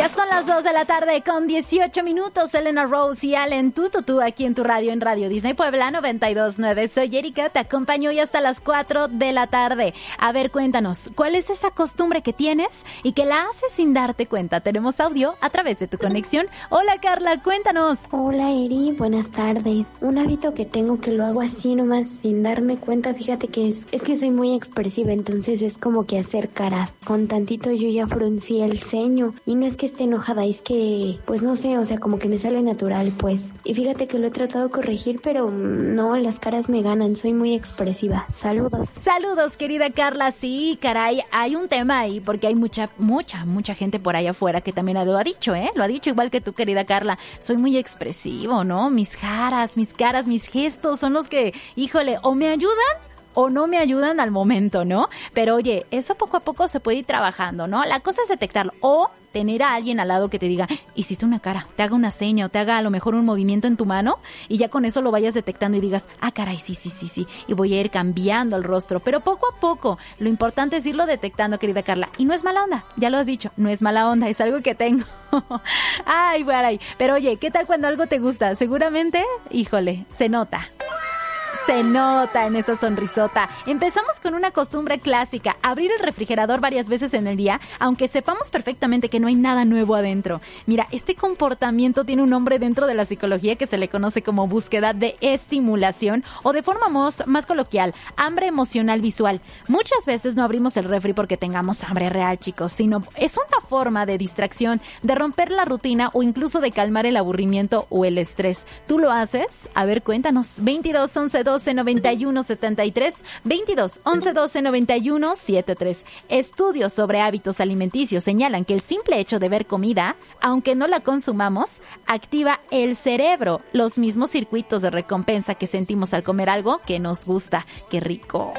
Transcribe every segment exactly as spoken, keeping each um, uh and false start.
Ya son las dos de la tarde con dieciocho minutos. Elena Rose y Allen Tututu aquí en tu radio, en Radio Disney Puebla noventa y dos punto nueve. Soy Erika, te acompaño hoy hasta las cuatro de la tarde. A ver, cuéntanos, ¿cuál es esa costumbre que tienes y que la haces sin darte cuenta? Tenemos audio a través de tu conexión. Hola Carla, cuéntanos. Hola Eri, buenas tardes. Un hábito que tengo que lo hago así nomás sin darme cuenta, fíjate que es, es que soy muy expresiva, entonces es como que hacer caras. Con tantito yo ya fruncí el ceño y no es que esté enojada, es que, pues no sé, o sea, como que me sale natural, pues. Y fíjate que lo he tratado de corregir, pero no, las caras me ganan, soy muy expresiva. Saludos. Saludos, querida Carla. Sí, caray, hay un tema ahí porque hay mucha, mucha, mucha gente por allá afuera que también lo ha dicho, ¿eh? Lo ha dicho igual que tú, querida Carla. Soy muy expresivo, ¿no? Mis caras, mis caras, mis gestos son los que, híjole, o me ayudan o no me ayudan al momento, ¿no? Pero oye, eso poco a poco se puede ir trabajando, ¿no? La cosa es detectarlo o tener a alguien al lado que te diga, hiciste una cara, te haga una seña o te haga a lo mejor un movimiento en tu mano y ya con eso lo vayas detectando y digas, ah, caray, sí, sí, sí, sí, y voy a ir cambiando el rostro, pero poco a poco, lo importante es irlo detectando, querida Carla, y no es mala onda, ya lo has dicho, no es mala onda, es algo que tengo. Ay, caray, pero oye, ¿qué tal cuando algo te gusta? Seguramente, híjole, se nota. Se nota en esa sonrisota. Empezamos con una costumbre clásica, abrir el refrigerador varias veces en el día, aunque sepamos perfectamente que no hay nada nuevo adentro. Mira, este comportamiento tiene un nombre dentro de la psicología que se le conoce como búsqueda de estimulación o de forma más, más coloquial, hambre emocional visual. Muchas veces no abrimos el refri porque tengamos hambre real, chicos, sino es una forma de distracción, de romper la rutina o incluso de calmar el aburrimiento o el estrés. ¿Tú lo haces? A ver, cuéntanos. veintidós, once, doce, noventa y uno, setenta y tres, veintidós, once, doce, noventa y uno, setenta y tres. Estudios sobre hábitos alimenticios señalan que el simple hecho de ver comida, aunque no la consumamos, activa el cerebro, los mismos circuitos de recompensa que sentimos al comer algo que nos gusta. ¡Qué rico!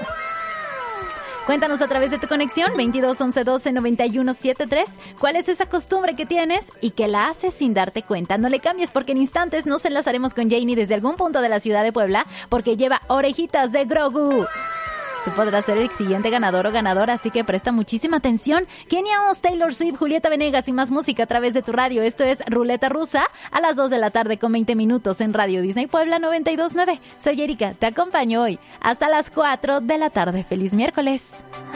Cuéntanos a través de tu conexión, veintidós, once, doce, noventa y uno, setenta y tres, cuál es esa costumbre que tienes y que la haces sin darte cuenta. No le cambies porque en instantes nos enlazaremos con Janie desde algún punto de la ciudad de Puebla porque lleva orejitas de Grogu. Tú podrás ser el siguiente ganador o ganadora, así que presta muchísima atención. Kenia Oz, Taylor Swift, Julieta Venegas y más música a través de tu radio. Esto es Ruleta Rusa a las dos de la tarde con veinte minutos en Radio Disney Puebla noventa y dos punto nueve. Soy Erika, te acompaño hoy hasta las cuatro de la tarde. ¡Feliz miércoles!